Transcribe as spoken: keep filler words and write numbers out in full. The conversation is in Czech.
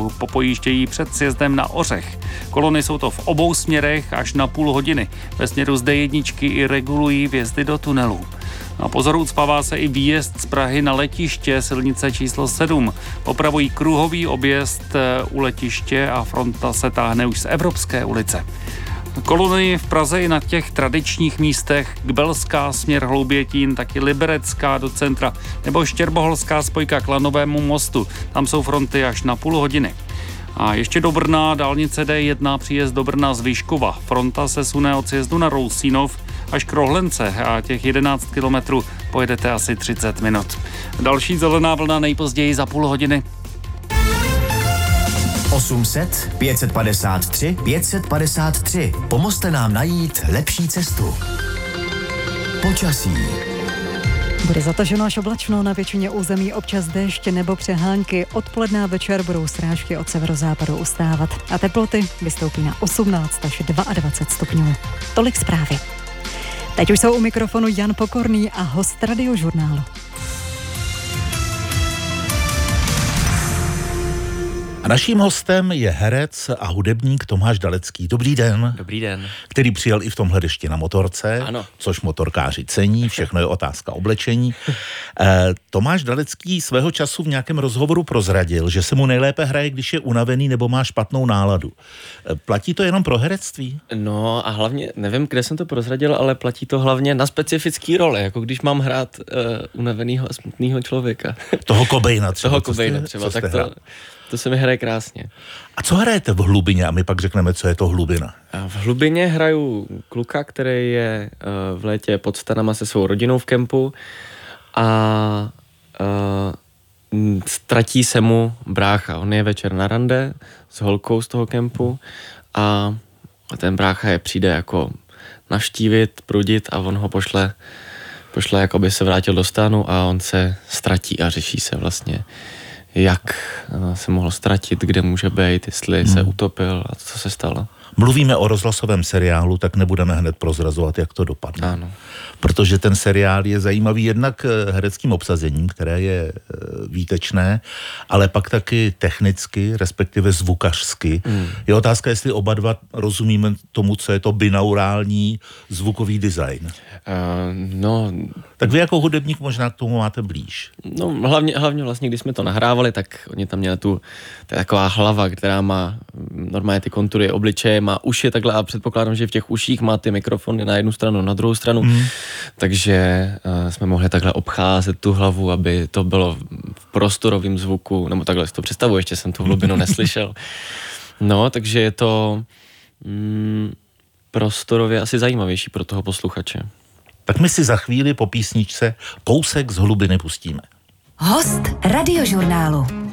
kilometrů, popojíždějí před sjezdem na Ořech. Kolony jsou to v obou směrech až na půl hodiny. Ve směru z D jedna i regulují vjezdy do tunelů. Na pozor ucpává se i výjezd z Prahy na letiště silnice číslo sedm. Opravují kruhový objezd u letiště a fronta se táhne už z Evropské ulice. Kolony v Praze i na těch tradičních místech, Kbelská směr Hloubětín, taky Liberecká do centra nebo Štěrboholská spojka k Lanovému mostu. Tam jsou fronty až na půl hodiny. A ještě do Brna, dálnice D jedna, příjezd do Brna z Vyškova. Fronta se sune od sjezdu na Rousínov až k Rohlence a těch jedenáct kilometrů pojedete asi třicet minut. Další zelená vlna nejpozději za půl hodiny. osm set pět set padesát tři pět set padesát tři. Pomozte nám najít lepší cestu. Počasí. Bude zataženo až oblačno, na většině území občas déšť nebo přehánky. Odpoledne a večer budou srážky od severozápadu ustávat a teploty vystoupí na osmnáct až dvacet dva stupňů. Tolik zprávy. Teď už jsou u mikrofonu Jan Pokorný a host Radiožurnálu. A naším hostem je herec a hudebník Tomáš Dalecký. Dobrý den. Dobrý den. Který přijel i v tomhle dešti na motorce, ano. Což motorkáři cení, všechno je otázka oblečení. E, Tomáš Dalecký svého času v nějakém rozhovoru prozradil, že se mu nejlépe hraje, když je unavený nebo má špatnou náladu. E, platí to jenom pro herectví? No a hlavně, nevím, kde jsem to prozradil, ale platí to hlavně na specifický role, jako když mám hrát uh, unavenýho a smutného člověka. Toho Cobaina třeba. Toho Cobaina třeba, tak to, to se mi hraje krásně. A co hrajete v hlubině? A my pak řekneme, co je to hlubina. A v hlubině hraju kluka, který je uh, v létě pod stanama se svou rodinou v kempu a uh, ztratí se mu brácha. On je večer na rande s holkou z toho kempu a, a ten brácha je přijde jako navštívit, prudit a on ho pošle, pošle jako by se vrátil do stánu a on se ztratí a řeší se vlastně, jak se mohl ztratit, kde může být, jestli hmm. se utopil a co se stalo. Mluvíme o rozhlasovém seriálu, tak nebudeme hned prozrazovat, jak to dopadne. Ano. Protože ten seriál je zajímavý jednak hereckým obsazením, které je výtečné, ale pak taky technicky, respektive zvukařsky. Hmm. Je otázka, jestli oba dva rozumíme tomu, co je to binaurální zvukový design. Uh, no... Tak vy jako hudebník možná k tomu máte blíž. No hlavně, hlavně vlastně, když jsme to nahrávali, tak oni tam měli tu, to je taková hlava, která má normálně ty kontury obličeje, má uši takhle a předpokládám, že v těch uších má ty mikrofony na jednu stranu, na druhou stranu, mm. takže uh, jsme mohli takhle obcházet tu hlavu, aby to bylo v prostorovém zvuku, nebo takhle si to představuji, ještě jsem tu hlubinu neslyšel. No, takže je to mm, prostorově asi zajímavější pro toho posluchače. Tak my si za chvíli po písničce kousek z hlubiny pustíme. Host Radiožurnálu.